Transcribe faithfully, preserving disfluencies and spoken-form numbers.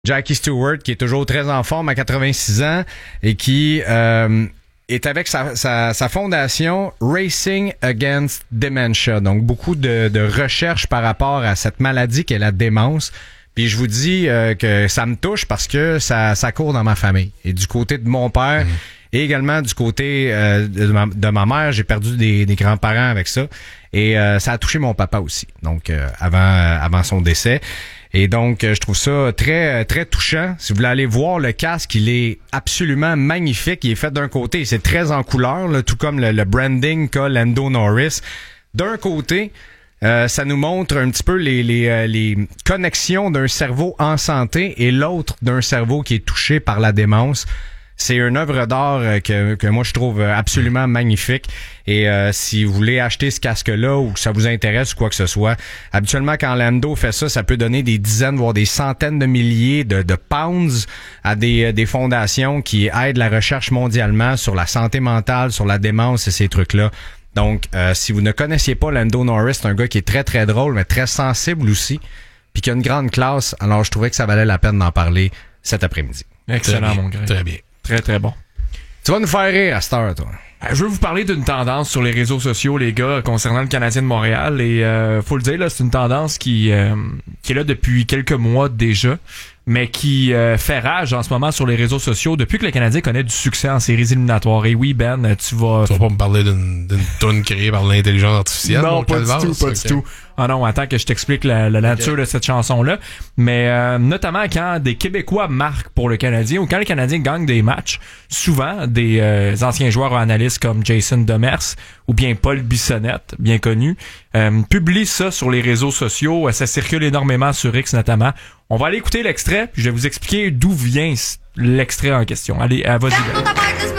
Jackie Stewart, qui est toujours très en forme à quatre-vingt-six ans et qui euh, est avec sa, sa, sa fondation Racing Against Dementia. Donc, beaucoup de, de recherches par rapport à cette maladie qu'est la démence. Puis je vous dis euh, que ça me touche parce que ça, ça court dans ma famille. Et du côté de mon père... Mmh. Et également du côté euh, de, ma, de ma mère, j'ai perdu des, des grands-parents avec ça. Et euh, ça a touché mon papa aussi, donc euh, avant euh, avant son décès. Et donc, euh, je trouve ça très très touchant. Si vous voulez aller voir le casque, il est absolument magnifique. Il est fait d'un côté, c'est très en couleur, là, tout comme le, le branding qu'a Lando Norris. D'un côté, euh, ça nous montre un petit peu les, les, euh, les connexions d'un cerveau en santé et l'autre d'un cerveau qui est touché par la démence. C'est une œuvre d'art que, que moi je trouve absolument magnifique. Et euh, si vous voulez acheter ce casque-là ou que ça vous intéresse ou quoi que ce soit, habituellement quand Lando fait ça, ça peut donner des dizaines, voire des centaines de milliers de, de pounds à des, des fondations qui aident la recherche mondialement sur la santé mentale, sur la démence et ces trucs-là. Donc, euh, si vous ne connaissiez pas Lando Norris, c'est un gars qui est très très drôle, mais très sensible aussi, puis qui a une grande classe. Alors, je trouvais que ça valait la peine d'en parler cet après-midi. Excellent, mon gars. Très bien. Très, très bon. Tu vas nous faire rire à cette heure, toi. Je veux vous parler d'une tendance sur les réseaux sociaux, les gars, concernant le Canadien de Montréal. Et euh, faut le dire, là, c'est une tendance qui, euh, qui est là depuis quelques mois déjà, mais qui euh, fait rage en ce moment sur les réseaux sociaux depuis que le Canadien connaît du succès en séries éliminatoires. Et oui, Ben, tu vas... Tu vas pas me parler d'une, d'une toune créée par l'intelligence artificielle? Non, pas du tout, pas du tout. Ah non, attends que je t'explique la, la nature okay. de cette chanson-là. Mais euh, notamment quand des Québécois marquent pour le Canadien ou quand le Canadien gagne des matchs, souvent des euh, anciens joueurs ou analystes comme Jason Demers ou bien Paul Bissonnette, bien connu, euh, publient ça sur les réseaux sociaux. Ça circule énormément sur X notamment. On va aller écouter l'extrait, puis je vais vous expliquer d'où vient l'extrait en question. Allez, à vas-y.